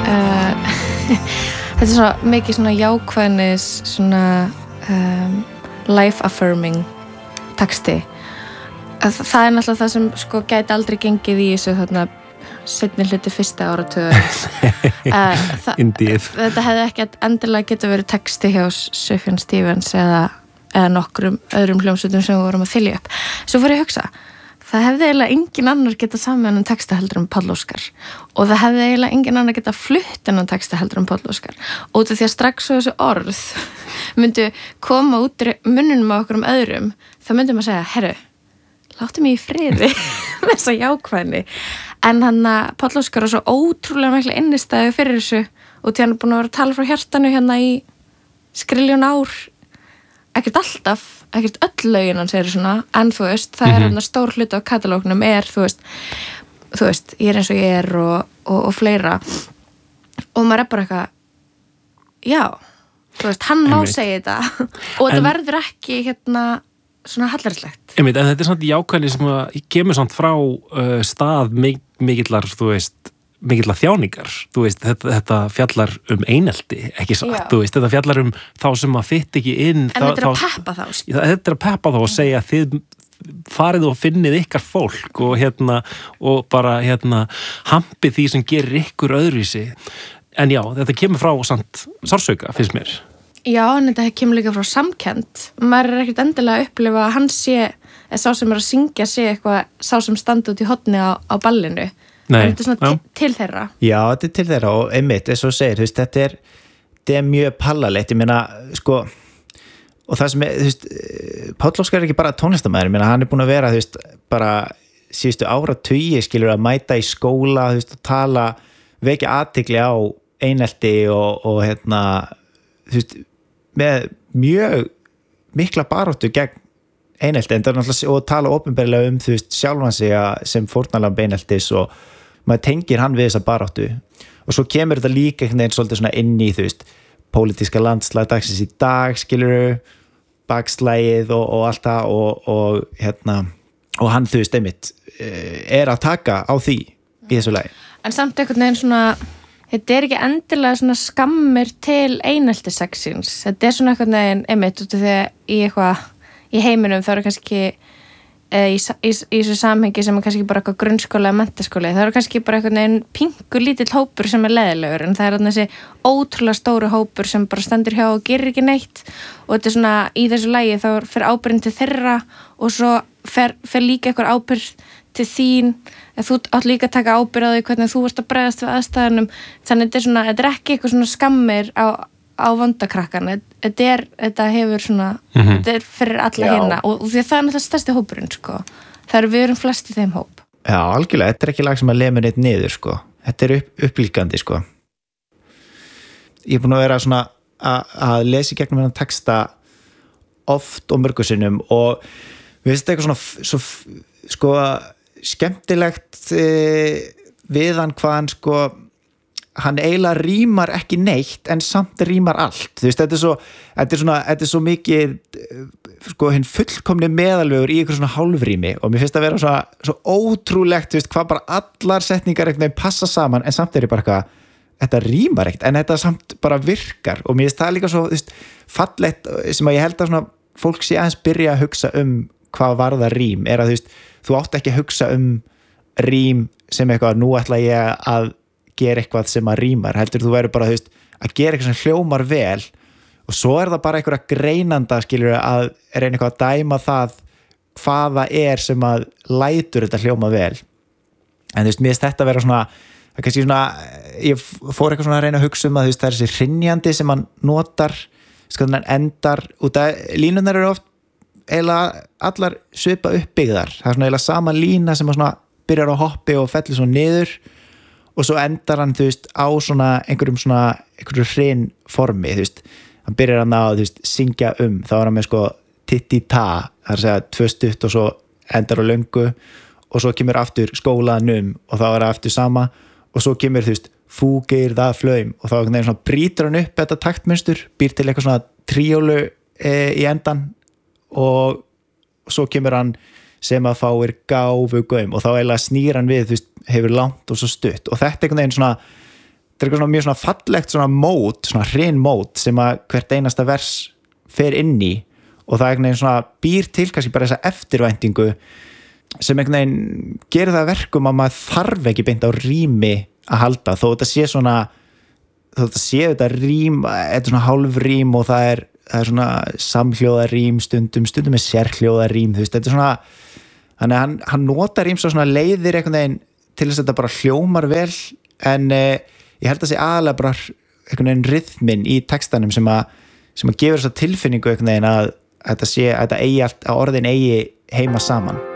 þetta svo mikið svona jákvæðnis svona life affirming texti. Það náttúrulega það sem sko gæti aldrei gengið í þessu þarna seinni hluti fyrsta áratugarins. Þetta hefði ekki endilega getað verið texti hjá Sufjan Stevens eða nokkrum öðrum hljómsveitum sem við vorum að þylja upp. Svo fór ég að hugsa, það hefði eiginlega engin annar getað saman en texta heldur en Páll Óskar og það hefði eiginlega engin annar getað flutt en texta heldur en Páll Óskar. Út af því að strax svo þessu orð myndu koma út munnunum á okkur öðrum, þá myndum að segja, herru, láttu mig í friði með þessa jákvæðni. En hann að Páll Óskar er svo ótrúlega mikla innistæðu fyrir þessu og því hann er búin að vera að tala frá hjartanu hérna í skriljón ár. Ekkert alltaf, ekkert öll lögin hann segir svona, en þú veist, það er hann stór hluti á katalógnum þú veist, ég er eins og ég er og fleira. Og maður er bara eitthvað, já, þú veist, hann má segja þetta og þetta verður ekki hérna svona hallarslegt. En þetta er samt jákvæðni sem kemur samt frá stað mikillar, þú veist, mikillar þjáningar, þú veist, þetta fjallar einelti, ekki satt, þú veist, þetta fjallar þá sem að fitt ekki inn. En þetta er að peppa þá. Þetta er að peppa þá og segja að þið farið og finnið ykkar fólk og bara hampið því sem gerir ykkur öðruvísi. En já, þetta kemur frá samt sársauka, finnst mér. Já, en þetta kemur líka frá samkennd. Maður er ekkert endilega að upplifa að hann sá sem er að syngja eitthvað, sá sem standi út í horni á ballinu. Nei, þetta er svona til þeirra. Já, þetta er til þeirra og einmitt, eins og segir, þú veist, þetta er mjög pallalegt, ég meina, sko, og það sem þú veist, Páll Óskar er ekki bara tónlistarmaður, ég meina, hann er búin að vera, þú veist, bara síðustu áratugi, skilur, að mæta í skóla, þú veist, og tala, vekja athygli á einelti og þú veist, með mjög mikla baráttu gegn einelti, en það er náttúrulega, og tala opinberlega þú veist, sjálfan sig sem fórnarlamb eineltis og maður tengir hann við þessa baráttu og svo kemur þetta líka einhvern veginn svolítið svona inn í, þú veist, pólitíska landslag dagsins í dag, skilurðu, bakslægið og allt það og hann, þú veist, einmitt er að taka á því í þessu lagi. En samt einhvern veginn svona, þetta er ekki endilega svona skammir til eineltisexins, þetta er svona einhvern veginn, einmitt, út af því að í heiminum þá eru kannski í þessu samhengi sem er kannski bara eitthvað grunnskóla eða menntaskóla, það eru kannski bara einhvern veginn pingur lítill hópur sem er leiðilegur en það er þessi ótrúlega stóru hópur sem bara stendur hjá og gerir ekki neitt og þetta er svona í þessu lagi þá fer ábyrgðin til þeirra og svo fer líka einhver ábyrgð til þín að þú átt líka að taka ábyrgð á því hvernig þú ert að bregðast við aðstæðunum þannig þetta er ekki eitthvað svona skammir á vondakrakkan þetta hefur svona þetta er fyrir alla hérna og því að það er náttúrulega stærsti hópurinn sko. Við erum flest í þeim hóp. Já, algjörlega, þetta er ekki lag sem að lemur neitt niður sko. Þetta er upplíkandi sko. Ég er búin að vera svona að lesa í gegnum hennan texta oft og mörgum sinnum og við veist eitthvað svona svo, sko, skemmtilegt við hann hvað hann sko hann eiginlega rímar ekki neitt en samt rímar allt, þú veist, þetta er svo mikið sko hinn fullkomni meðalvegur í einhver svona hálfrími og mér finnst að vera svo ótrúlegt, þú veist, hvað bara allar setningar einhvern veginn passa saman en samt er ég bara eitthvað, þetta rímar ekkert en þetta samt bara virkar og mér finnst það líka svo, þú veist, fallegt sem að ég held að svona fólk sé aðeins byrja að hugsa hvað varða rím, er að þú veist, þú átt ekki að hugsa rím sem eitthvað, nú ætla ég að gera eitthvað sem að rímar, heldur þú verður bara, þú veist, að gera eitthvað sem hljómar vel og svo er það bara einhverja greinanda, skilur, að reyna eitthvað að dæma það hvaða er sem að lætur þetta hljóma vel en þú veist, mér finnst þetta að vera svona það er kannski svona, ég fór eitthvað svona að reyna að hugsa að þú veist, það er þessi hrynjandi sem hann notar, sko þannig endar út að línurnar eru oft eiginlega allar svipa uppbyggðar, það er svona eiginlega sama lína sem að svona byrjar á hoppi og fellir svona niður og svo endar hann, þú veist, á svona einhverju hrein formi, þú veist, hann byrjar hann að, þú veist, syngja þá er hann með sko titti-ta, það er að segja 2 stutt og svo endar á löngu og svo kemur aftur skólanum og þá er það aftur sama og svo kemur, þú veist, fúgeir það flaum og þá er hann svona brýtur hann upp þetta taktmunstur, býr til eitthvað svona tríólu í endan og svo kemur hann sem að fáir gáfu gaum og þá eiginlega snýr hann við, þú veist, hefur langt og svo stutt og þetta einhvern veginn svona er eitthvað svona mjög svona fallegt svona mót, svona hrein mót sem að hvert einasta vers fer inn í og það einhvern veginn svona býr til kannski bara þessa eftirvæntingu sem einhvern veginn gerir það verkum að maður þarf ekki beint á rými að halda þó þetta sé svona þetta rím, þetta er svona hálfrím og það er svona samhljóðarím stundum með sérhljóðarím, þú veist, þetta er svona þannig að hann notar rím svo svona leiðir einhvern veginn til þess að þetta bara hljómar vel en ég held að sé aðalega bara einhvern veginn ryþminn í textanum sem að gefur þessa tilfinningu einhvern veginn að þetta eigi allt, að orðin eigi heima saman